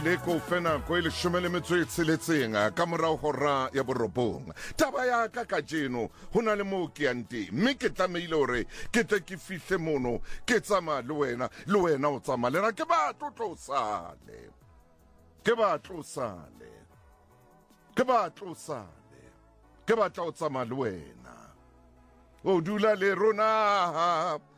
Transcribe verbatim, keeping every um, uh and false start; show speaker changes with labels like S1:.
S1: le ko fena ko ile shumele metso e tsheletseng ka morao hora ya borobong taba ya ka ka jeno hona le mo ke ante mme ke tlameile hore ke tle ke fihle mono ke tsama le wena le wena o tsama lena ke ba tlotlosale ke ba tlosale ke ba tlosale ke ba tla o tsama le wena o dula le rona